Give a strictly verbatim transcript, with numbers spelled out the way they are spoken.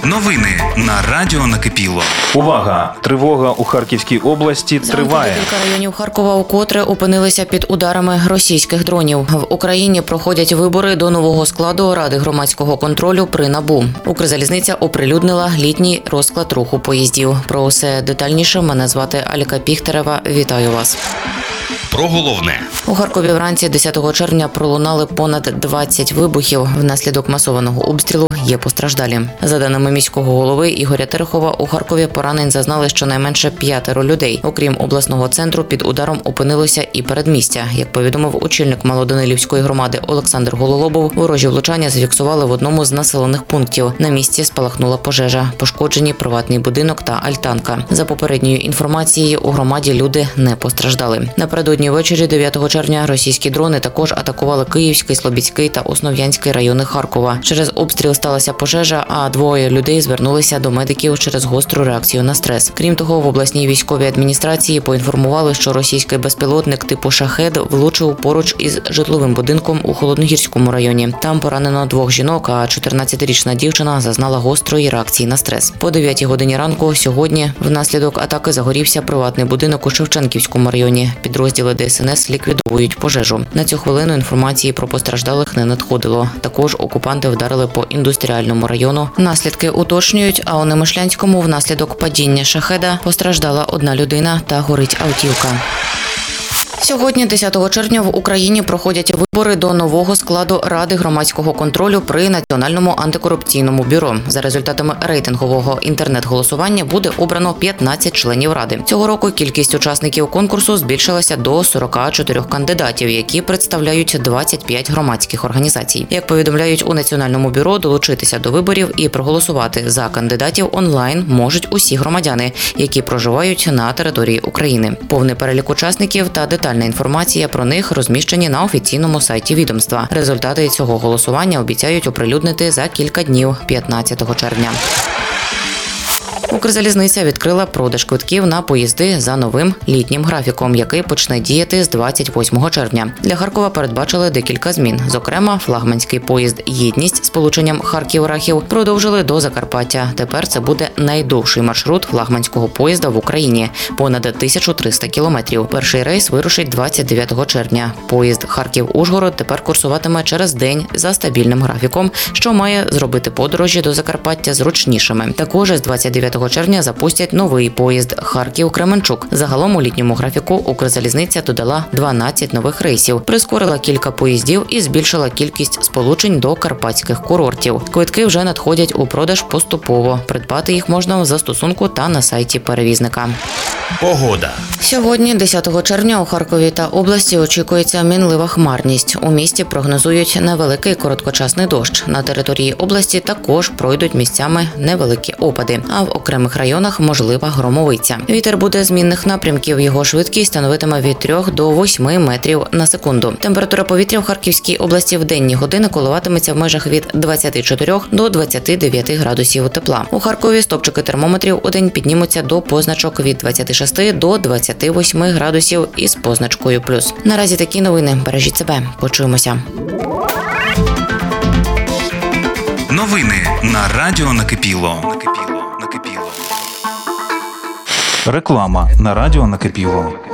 Новини на радіо Накипіло. Увага! Тривога у Харківській області триває. Кілька районів Харкова укотре опинилися під ударами російських дронів. В Україні проходять вибори до нового складу Ради громадського контролю при НАБУ. Укрзалізниця оприлюднила літній розклад руху поїздів. Про усе детальніше мене звати Аліка Піхтерева. Вітаю вас. Про головне. У Харкові вранці десятого червня пролунали понад двадцять вибухів. Внаслідок масованого обстрілу є постраждалі. За даними міського голови Ігоря Терехова, у Харкові поранень зазнали щонайменше п'ятеро людей. Окрім обласного центру, під ударом опинилося і передмістя. Як повідомив очільник Малоданилівської громади Олександр Гололобов, ворожі влучання зафіксували в одному з населених пунктів. На місці спалахнула пожежа. Пошкоджені приватний будинок та альтанка. За попередньою інформацією, у громаді люди не постраждали. Напередодні ввечері дев'ятого червня російські дрони також атакували Київський, Слобідський та Основ'янський райони Харкова. Через обстріл сталася пожежа, а двоє людей звернулися до медиків через гостру реакцію на стрес. Крім того, в обласній військовій адміністрації поінформували, що російський безпілотник типу «Шахед» влучив поруч із житловим будинком у Холодногірському районі. Там поранено двох жінок, а чотирнадцятирічна дівчина зазнала гострої реакції на стрес. По дев'ятій годині ранку сьогодні внаслідок атаки загорівся приватний будинок у Шевченківському районі. Підрозділи Де С Ен С ліквідовують пожежу. На цю хвилину інформації про постраждалих не надходило. Також окупанти вдарили по індустріальному району. Наслідки уточнюють, а у Немишлянському внаслідок падіння «Шахеда» постраждала одна людина та горить автівка. Сьогодні, десятого червня, в Україні проходять вибори до нового складу Ради громадського контролю при Національному антикорупційному бюро. За результатами рейтингового інтернет-голосування буде обрано п'ятнадцять членів Ради. Цього року кількість учасників конкурсу збільшилася до сорока чотирьох кандидатів, які представляють двадцять п'ять громадських організацій. Як повідомляють у Національному бюро, долучитися до виборів і проголосувати за кандидатів онлайн можуть усі громадяни, які проживають на території України. Повний перелік учасників та детальна інформація про них розміщені на офіційному сайті відомства. Результати цього голосування обіцяють оприлюднити за кілька днів, п'ятнадцятого червня. Укрзалізниця відкрила продаж квитків на поїзди за новим літнім графіком, який почне діяти з двадцять восьмого червня. Для Харкова передбачили декілька змін. Зокрема, флагманський поїзд «Єдність» з полученням Харків-Рахів продовжили до Закарпаття. Тепер це буде найдовший маршрут флагманського поїзда в Україні – понад тисячу триста кілометрів. Перший рейс вирушить двадцять дев'ятого червня. Поїзд Харків-Ужгород тепер курсуватиме через день за стабільним графіком, що має зробити подорожі до Закарпаття зручнішими. Також з двадцять дев'ятого червня запустять новий поїзд Харків-Кременчук. Загалом у літньому графіку Укрзалізниця додала дванадцять нових рейсів, прискорила кілька поїздів і збільшила кількість сполучень до карпатських курортів. Квитки вже надходять у продаж поступово. Придбати їх можна в застосунку та на сайті перевізника. Погода. Сьогодні, десятого червня, у Харкові та області очікується мінлива хмарність. У місті прогнозують невеликий короткочасний дощ. На території області також пройдуть місцями невеликі опади, а в окремих районах можлива громовиця. Вітер буде змінних напрямків, його швидкість становитиме від трьох до восьми метрів на секунду. Температура повітря в Харківській області в денні години коливатиметься в межах від двадцяти чотирьох до двадцяти дев'яти градусів тепла. У Харкові стопчики термометрів у день піднімуться до позначок від двадцяти шести до двадцяти восьми градусів із позначкою плюс. Наразі такі новини. Бережіть себе. Почуємося. Новини на радіо Накипіло. Накипіло. Накипіло. Реклама на радіо Накипіло.